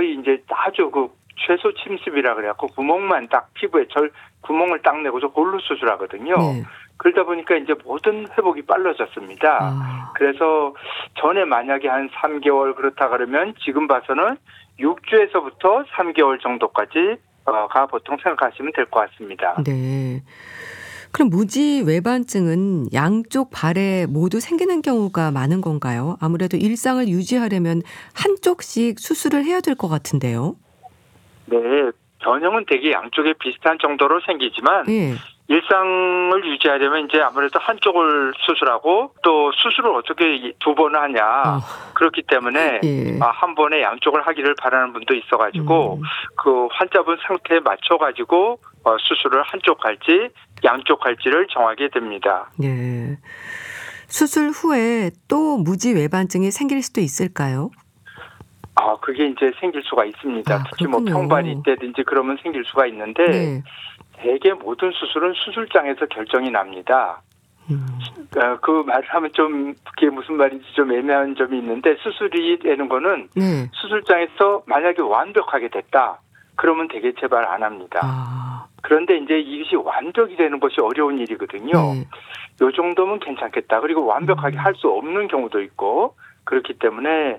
거의 이제 아주 그 최소 침습이라 그래갖고 구멍만 딱 피부에 구멍을 딱 내고서 골로 수술하거든요. 네. 그러다 보니까 이제 모든 회복이 빨라졌습니다. 그래서 전에 만약에 한 3개월 그렇다 그러면 지금 봐서는 6주에서부터 3개월 정도까지 가 보통 생각하시면 될 것 같습니다. 네. 그럼 무지 외반증은 양쪽 발에 모두 생기는 경우가 많은 건가요? 아무래도 일상을 유지하려면 한쪽씩 수술을 해야 될 것 같은데요. 네, 변형은 되게 양쪽에 비슷한 정도로 생기지만 예. 일상을 유지하려면 이제 아무래도 한쪽을 수술하고 또 수술을 어떻게 두 번을 하냐. 그렇기 때문에 예. 한 번에 양쪽을 하기를 바라는 분도 있어가지고 그 환자분 상태에 맞춰가지고 수술을 한쪽 할지 양쪽 할지를 정하게 됩니다. 네. 수술 후에 또 무지 외반증이 생길 수도 있을까요? 그게 이제 생길 수가 있습니다. 특히 그렇군요. 평발이 때든지 그러면 생길 수가 있는데 네. 대개 모든 수술은 수술장에서 결정이 납니다. 그 말을 하면 좀 그게 무슨 말인지 좀 애매한 점이 있는데 수술이 되는 거는 네. 수술장에서 만약에 완벽하게 됐다. 그러면 되게 재발 안 합니다. 그런데 이제 이것이 완벽이 되는 것이 어려운 일이거든요. 네. 요 정도면 괜찮겠다. 그리고 완벽하게 할 수 없는 경우도 있고 그렇기 때문에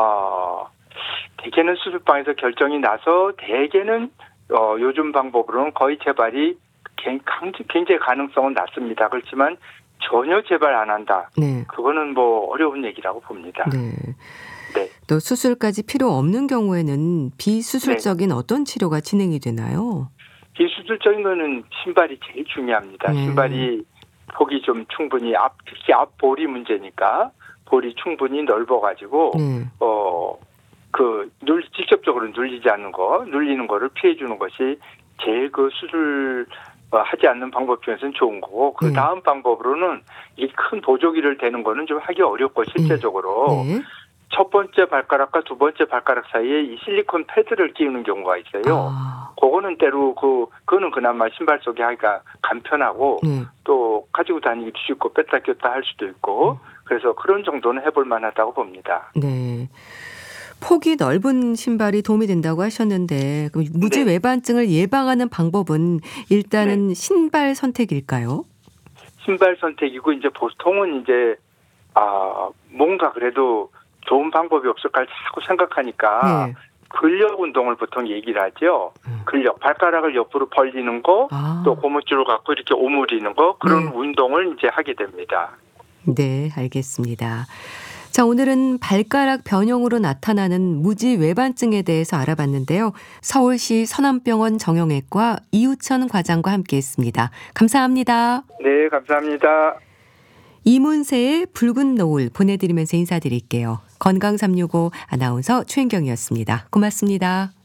대개는 수술방에서 결정이 나서 대개는 요즘 방법으로는 거의 재발이 굉장히 가능성은 낮습니다. 그렇지만 전혀 재발 안 한다. 네. 그거는 뭐 어려운 얘기라고 봅니다. 네. 네. 또 수술까지 필요 없는 경우에는 비수술적인 어떤 치료가 진행이 되나요? 비수술적인 거는 신발이 제일 중요합니다. 신발이 폭이 좀 충분히 특히 앞볼이 문제니까 볼이 충분히 넓어가지고 직접적으로 눌리지 않는 거, 눌리는 거를 피해 주는 것이 제일 그 수술 하지 않는 방법 중에서는 좋은 거고 그 다음 방법으로는 이 큰 보조기를 대는 거는 좀 하기 어렵고 실제적으로 첫 번째 발가락과 두 번째 발가락 사이에 이 실리콘 패드를 끼우는 경우가 있어요. 그거는 때로 그거는 그나마 신발 속에 하기가 간편하고 또 가지고 다니기도 쉽고 뺐다 꼈다 할 수도 있고 그래서 그런 정도는 해볼 만하다고 봅니다. 네. 폭이 넓은 신발이 도움이 된다고 하셨는데 그럼 무지 외반증을 예방하는 방법은 일단은 신발 선택일까요? 신발 선택이고 이제 보통은 이제 뭔가 그래도 좋은 방법이 없을까 자꾸 생각하니까 근력 운동을 보통 얘기를 하죠. 근력, 발가락을 옆으로 벌리는 거, 또 고무줄을 갖고 이렇게 오므리는 거 그런 운동을 이제 하게 됩니다. 네, 알겠습니다. 자, 오늘은 발가락 변형으로 나타나는 무지 외반증에 대해서 알아봤는데요. 서울시 서남병원 정형외과 이우천 과장과 함께했습니다. 감사합니다. 네, 감사합니다. 이문세의 붉은 노을 보내드리면서 인사드릴게요. 건강365 아나운서 최인경이었습니다. 고맙습니다.